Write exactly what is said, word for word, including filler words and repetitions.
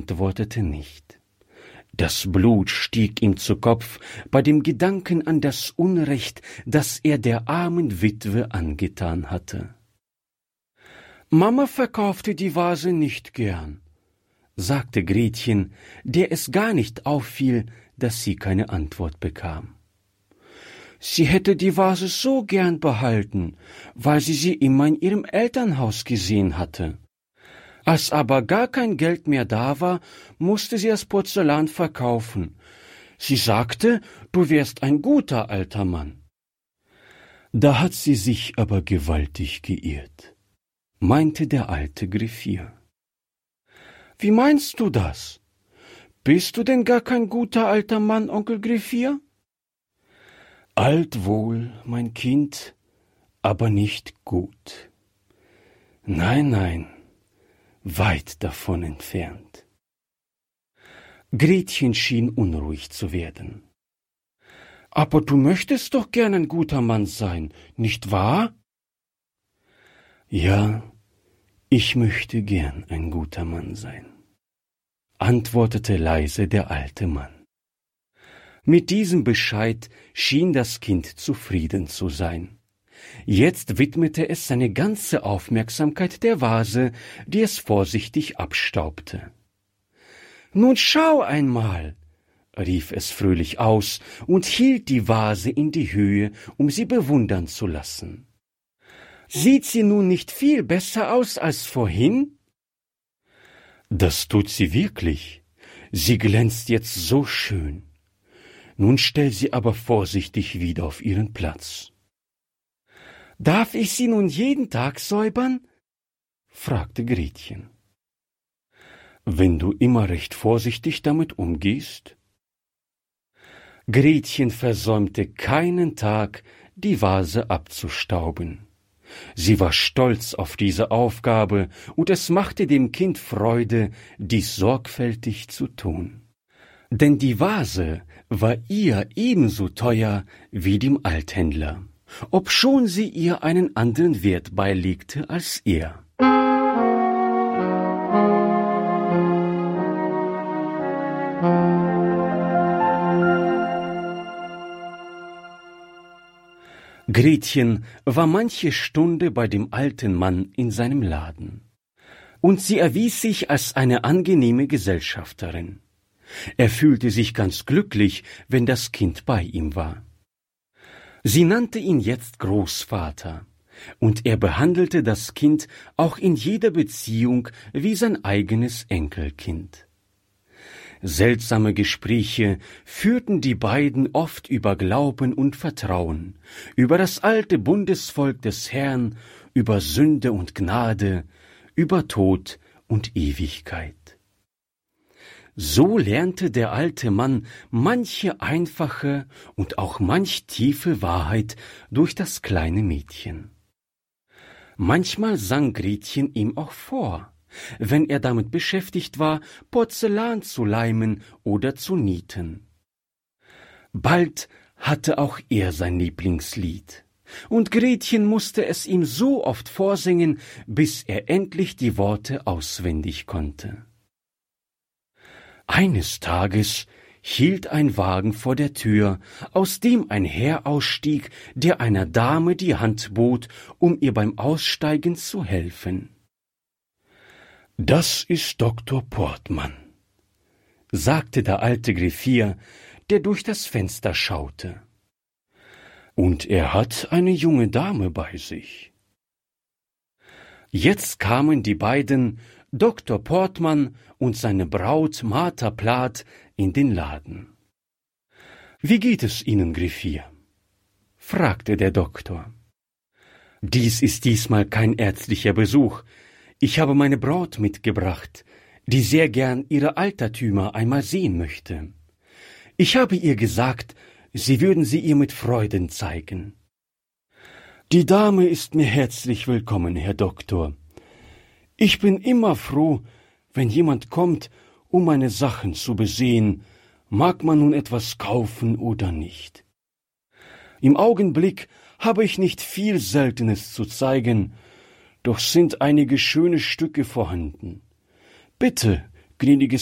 antwortete nicht. Das Blut stieg ihm zu Kopf bei dem Gedanken an das Unrecht, das er der armen Witwe angetan hatte. »Mama verkaufte die Vase nicht gern«, sagte Gretchen, der es gar nicht auffiel, dass sie keine Antwort bekam. »Sie hätte die Vase so gern behalten, weil sie sie immer in ihrem Elternhaus gesehen hatte. Als aber gar kein Geld mehr da war, musste sie das Porzellan verkaufen. Sie sagte, du wärst ein guter alter Mann.« »Da hat sie sich aber gewaltig geirrt«, meinte der alte Griffier. »Wie meinst du das? Bist du denn gar kein guter alter Mann, Onkel Griffier?« »Alt wohl, mein Kind, aber nicht gut. Nein, nein, weit davon entfernt.« Gretchen schien unruhig zu werden. »Aber du möchtest doch gern ein guter Mann sein, nicht wahr?« »Ja, ich möchte gern ein guter Mann sein«, antwortete leise der alte Mann. Mit diesem Bescheid schien das Kind zufrieden zu sein. Jetzt widmete es seine ganze Aufmerksamkeit der Vase, die es vorsichtig abstaubte. »Nun schau einmal«, rief es fröhlich aus und hielt die Vase in die Höhe, um sie bewundern zu lassen. »Sieht sie nun nicht viel besser aus als vorhin?« »Das tut sie wirklich. Sie glänzt jetzt so schön. Nun stell sie aber vorsichtig wieder auf ihren Platz.« »Darf ich sie nun jeden Tag säubern?« fragte Gretchen. »Wenn du immer recht vorsichtig damit umgehst.« Gretchen versäumte keinen Tag, die Vase abzustauben. Sie war stolz auf diese Aufgabe, und es machte dem Kind Freude, dies sorgfältig zu tun. Denn die Vase war ihr ebenso teuer wie dem Althändler, obschon sie ihr einen anderen Wert beilegte als er. Gretchen war manche Stunde bei dem alten Mann in seinem Laden, und sie erwies sich als eine angenehme Gesellschafterin. Er fühlte sich ganz glücklich, wenn das Kind bei ihm war. Sie nannte ihn jetzt Großvater, und er behandelte das Kind auch in jeder Beziehung wie sein eigenes Enkelkind. Seltsame Gespräche führten die beiden oft über Glauben und Vertrauen, über das alte Bundesvolk des Herrn, über Sünde und Gnade, über Tod und Ewigkeit. So lernte der alte Mann manche einfache und auch manch tiefe Wahrheit durch das kleine Mädchen. Manchmal sang Gretchen ihm auch vor, wenn er damit beschäftigt war, Porzellan zu leimen oder zu nieten. Bald hatte auch er sein Lieblingslied, und Gretchen musste es ihm so oft vorsingen, bis er endlich die Worte auswendig konnte. Eines Tages hielt ein Wagen vor der Tür, aus dem ein Herr ausstieg, der einer Dame die Hand bot, um ihr beim Aussteigen zu helfen. »Das ist Doktor Portmann«, sagte der alte Griffier, der durch das Fenster schaute. »Und er hat eine junge Dame bei sich.« Jetzt kamen die beiden, Doktor Portmann und seine Braut Martha Plath, in den Laden. »Wie geht es Ihnen, Griffier?« fragte der Doktor. »Dies ist diesmal kein ärztlicher Besuch. Ich habe meine Braut mitgebracht, die sehr gern ihre Altertümer einmal sehen möchte. Ich habe ihr gesagt, Sie würden sie ihr mit Freuden zeigen.« »Die Dame ist mir herzlich willkommen, Herr Doktor. Ich bin immer froh, wenn jemand kommt, um meine Sachen zu besehen, mag man nun etwas kaufen oder nicht. Im Augenblick habe ich nicht viel Seltenes zu zeigen, doch sind einige schöne Stücke vorhanden. Bitte, gnädiges